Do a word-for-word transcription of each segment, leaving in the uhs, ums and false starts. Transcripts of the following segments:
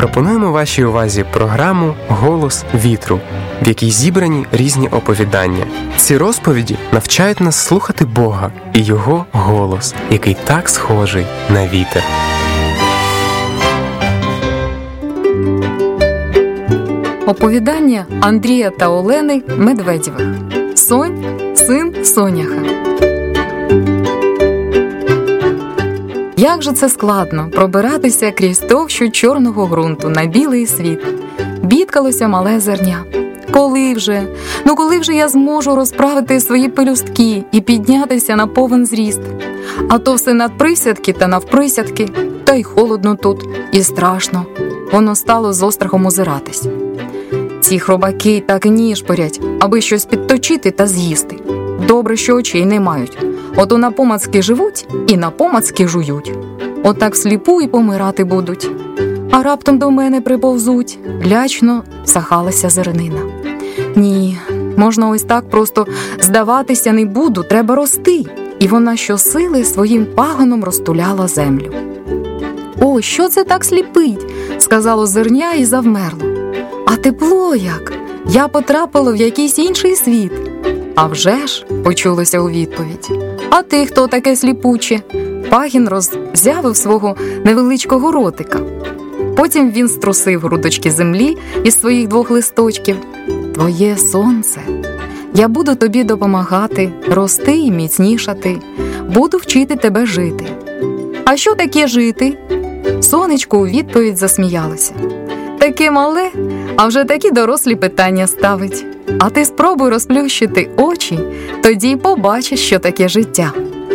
Пропонуємо вашій увазі програму «Голос вітру», в якій зібрані різні оповідання. Ці розповіді навчають нас слухати Бога і Його голос, який так схожий на вітер. Оповідання Андрія та Олени Медведєвих. Сонь, син Соняха. Як же це складно пробиратися крізь товщу чорного ґрунту на білий світ. Бідкалося мале зерня. Коли вже? Ну коли вже я зможу розправити свої пелюстки і піднятися на повен зріст? А то все надприсядки та навприсядки, та й холодно тут, і страшно. Воно стало з острахом озиратись. Ці хробаки так і нішпорять, аби щось підточити та з'їсти. Добре, що очей не мають. Ото напомацки живуть і напомацки жують. Отак сліпу і помирати будуть. А раптом до мене приповзуть. Лячно сахалася зернина. Ні, можна ось так просто здаватися не буду, треба рости. І вона щосили своїм пагоном розтуляла землю. «О, що це так сліпить?» – сказало зерня і завмерло. «А тепло як! Я потрапила в якийсь інший світ!» «А вже ж!» – почулося у відповідь. «А ти хто таке сліпуче?» Пагін роззявив свого невеличкого ротика. Потім він струсив грудочки землі із своїх двох листочків. «Твоє сонце! Я буду тобі допомагати, рости і міцнішати. Буду вчити тебе жити». «А що таке жити?» Сонечко у відповідь засміялося. «Таке мале, а вже такі дорослі питання ставить. А ти спробуй розплющити очі, тоді й побачиш, що таке життя».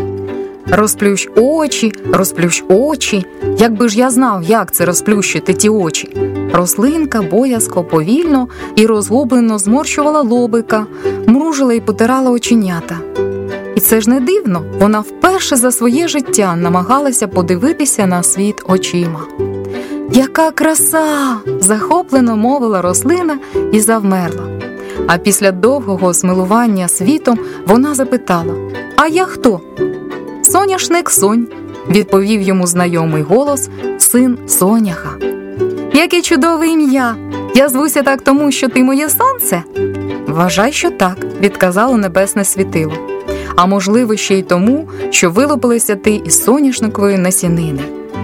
Розплющ очі, розплющ очі. Якби ж я знав, як це розплющити ті очі. Рослинка боязко, повільно і розгублено зморщувала лобика, мружила і потирала оченята. І це ж не дивно, вона вперше за своє життя намагалася подивитися на світ очима. «Яка краса!» – захоплено мовила рослина і завмерла. А після довгого смилування світом вона запитала: «А я хто?» «Соняшник Сонь», – відповів йому знайомий голос, син Соняха. «Яке чудове ім'я! Я звуся так тому, що ти моє сонце?» «Вважай, що так», – відказало небесне світило. «А можливо, ще й тому, що вилупилися ти із соняшникової насінини».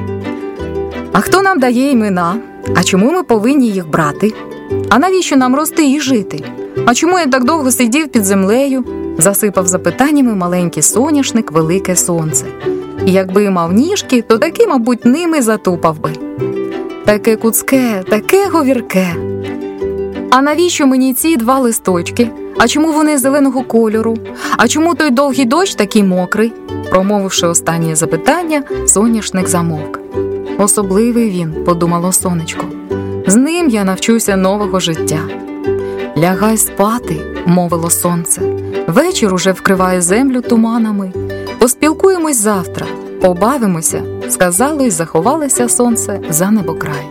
«А хто нам дає імена? А чому ми повинні їх брати? А навіщо нам рости і жити? А чому я так довго сидів під землею?» Засипав запитаннями маленький соняшник велике сонце. І якби мав ніжки, то таки, мабуть, ними затупав би. «Таке куцке, таке говірке. А навіщо мені ці два листочки? А чому вони зеленого кольору? А чому той довгий дощ такий мокрий?» Промовивши останнє запитання, соняшник замовк. «Особливий він», – подумало сонечко. «З ним я навчуся нового життя». «Лягай спати», – мовило сонце. «Вечір уже вкриває землю туманами. Поспілкуємось завтра, побавимося», – сказало й заховалося сонце за небокрай.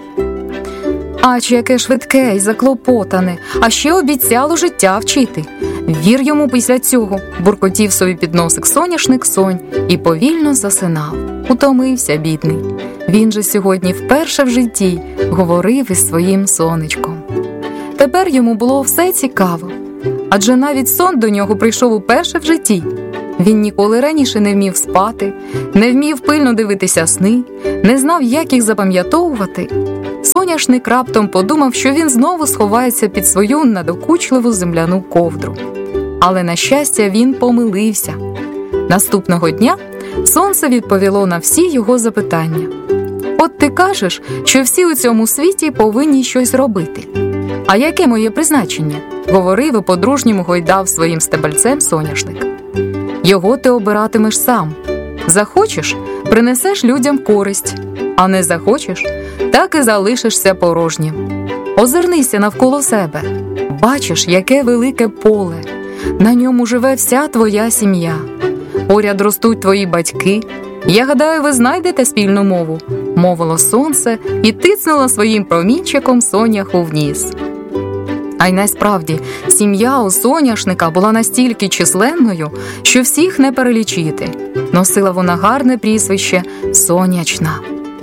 «Ач, яке швидке й заклопотане, а ще обіцяло життя вчити. Вір йому після цього», – буркотів собі під носик соняшник Сонь і повільно засинав. Утомився бідний. Він же сьогодні вперше в житті говорив із своїм сонечком. Тепер йому було все цікаво, адже навіть сон до нього прийшов уперше в житті. Він ніколи раніше не вмів спати, не вмів пильно дивитися сни, не знав, як їх запам'ятовувати. Соняшник раптом подумав, що він знову сховається під свою надокучливу земляну ковдру. Але, на щастя, він помилився. Наступного дня сонце відповіло на всі його запитання. «От ти кажеш, що всі у цьому світі повинні щось робити. А яке моє призначення?» – говорив і по-дружньому гойдав своїм стебельцем соняшник. «Його ти обиратимеш сам. Захочеш – принесеш людям користь, а не захочеш – так і залишишся порожнім. Озирнися навколо себе. Бачиш, яке велике поле. На ньому живе вся твоя сім'я. Поряд ростуть твої батьки. Я гадаю, ви знайдете спільну мову», – мовило сонце і тицнуло своїм промінчиком соняху в ніс. А й насправді, сім'я у соняшника була настільки численною, що всіх не перелічити. Носила вона гарне прізвище «Сонячна».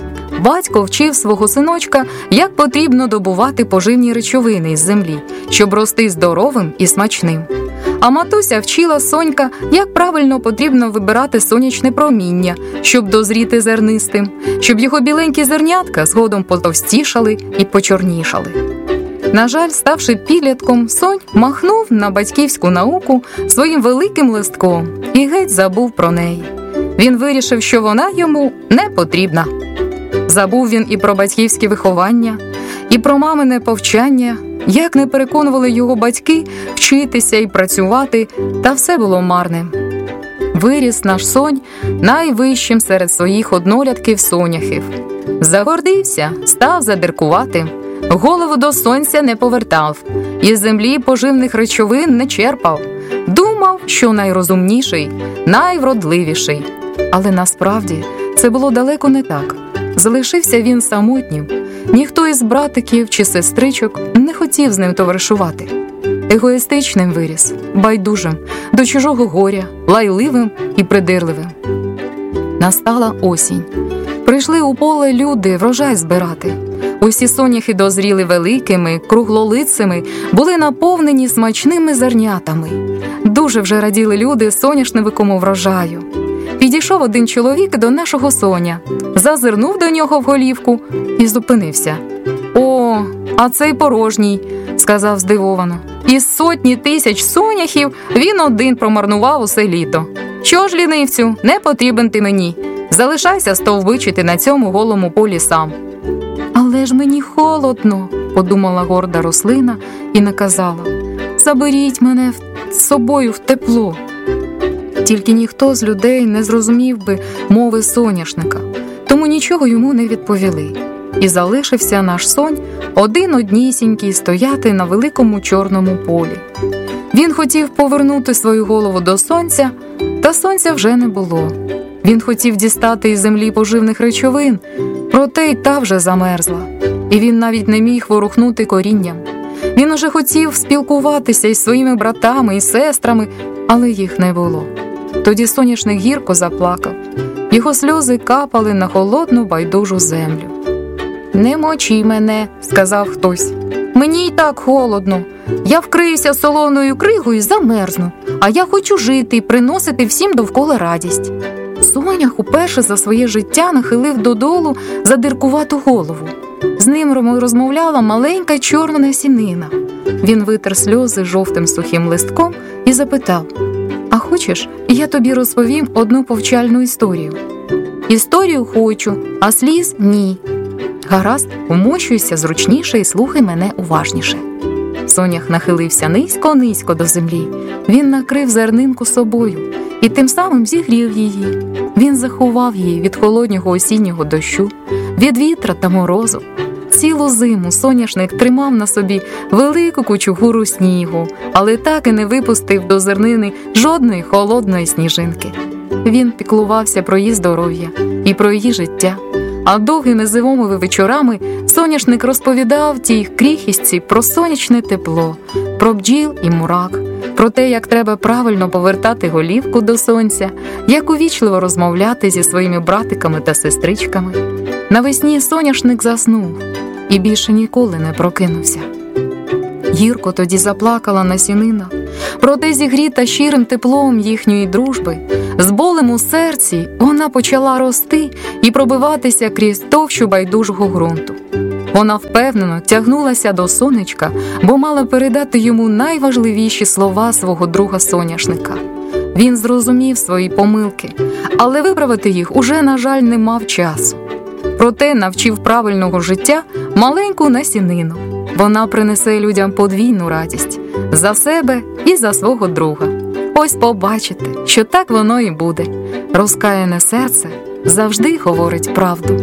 Батько вчив свого синочка, як потрібно добувати поживні речовини із землі, щоб рости здоровим і смачним. А матуся вчила Сонька, як правильно потрібно вибирати сонячне проміння, щоб дозріти зернистим, щоб його біленькі зернятка згодом потовстішали і почорнішали. На жаль, ставши підлітком, Сонь махнув на батьківську науку своїм великим листком і геть забув про неї. Він вирішив, що вона йому не потрібна. Забув він і про батьківське виховання, і про мамине повчання, як не переконували його батьки вчитися і працювати, та все було марним. Виріс наш Сонь найвищим серед своїх однолітків соняхів. Загордився, став задиркуватим, голову до сонця не повертав, із землі поживних речовин не черпав. Думав, що найрозумніший, найвродливіший. Але насправді це було далеко не так. Залишився він самотнім. Ніхто із братиків чи сестричок не хотів з ним товаришувати. Егоїстичним виріс, байдужим, до чужого горя, лайливим і придирливим. Настала осінь. Прийшли у поле люди врожай збирати. Усі соняхи дозріли великими, круглолицими, були наповнені смачними зернятами. Дуже вже раділи люди соняшниковому врожаю. Підійшов один чоловік до нашого Соня, зазирнув до нього в голівку і зупинився. «О, а цей порожній», – сказав здивовано. «Із сотні тисяч соняхів він один промарнував усе літо. Що ж, лінивцю, не потрібен ти мені. Залишайся стовбичити на цьому голому полі сам». «Але ж мені холодно», – подумала горда рослина і наказала. «Заберіть мене з собою в тепло». Тільки ніхто з людей не зрозумів би мови соняшника, тому нічого йому не відповіли. І залишився наш Сонь один-однісінький стояти на великому чорному полі. Він хотів повернути свою голову до сонця, та сонця вже не було. Він хотів дістати із землі поживних речовин, проте й та вже замерзла. І він навіть не міг ворухнути корінням. Він уже хотів спілкуватися із своїми братами і сестрами, але їх не було. Тоді соняшник гірко заплакав. Його сльози капали на холодну байдужу землю. «Не мочи мене», – сказав хтось. «Мені й так холодно. Я вкриюся солоною кригою і замерзну, а я хочу жити і приносити всім довкола радість». Сонях уперше за своє життя нахилив додолу задиркувату голову. З ним розмовляла маленька чорна насінина. Він витер сльози жовтим сухим листком і запитав: «А хочеш, я тобі розповім одну повчальну історію?» «Історію хочу, а сліз – ні». «Гаразд, умощуйся зручніше і слухай мене уважніше». Сонях нахилився низько-низько до землі. Він накрив зернинку собою і тим самим зігрів її. Він заховав її від холоднього осіннього дощу, від вітра та морозу. Цілу зиму соняшник тримав на собі велику кучугуру снігу, але так і не випустив до зернини жодної холодної сніжинки. Він піклувався про її здоров'я і про її життя. А довгими зимовими вечорами соняшник розповідав тій кріхістці про сонячне тепло, про бджіл і мурак, про те, як треба правильно повертати голівку до сонця, як увічливо розмовляти зі своїми братиками та сестричками. Навесні соняшник заснув і більше ніколи не прокинувся. Гірко тоді заплакала насінина, проте зігріта щирим теплом їхньої дружби, з болем у серці вона почала рости і пробиватися крізь товщу байдужого ґрунту. Вона впевнено тягнулася до сонечка, бо мала передати йому найважливіші слова свого друга соняшника. Він зрозумів свої помилки, але виправити їх уже, на жаль, не мав часу. Проте навчив правильного життя маленьку насінину. Вона принесе людям подвійну радість – за себе і за свого друга. Ось побачите, що так воно і буде. Розкаяне серце завжди говорить правду.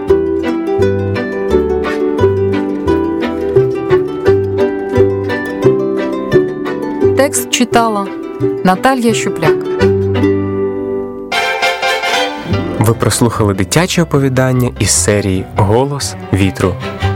Текст читала Наталія Щупляк. Ви прослухали дитяче оповідання із серії «Голос вітру».